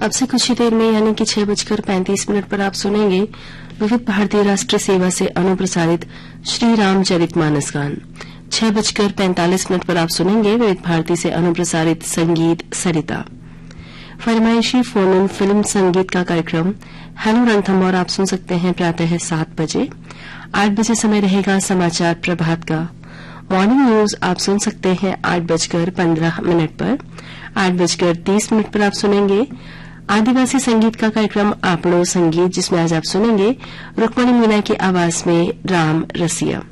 अब से कुछ ही देर में यानी कि 6:35 पर आप सुनेंगे विविध भारतीय राष्ट्रीय सेवा से अनुप्रसारित श्री रामचरितमानस गान। 6:45 पर आप सुनेंगे विविध भारती से अनुप्रसारित संगीत सरिता। फरमाइशी फोन इन फिल्म संगीत का कार्यक्रम हेलो रणथंभौर आप सुन सकते हैं प्रातः 7 बजे। 8 बजे समय रहेगा समाचार प्रभात का। मॉर्निंग न्यूज आप सुन सकते हैं 8:15 पर। 8:30 पर आप सुनेंगे आदिवासी संगीत का कार्यक्रम आपड़ो संगीत, जिसमें आज आप सुनेंगे रुक्मणी मीना की आवाज में राम रसिया।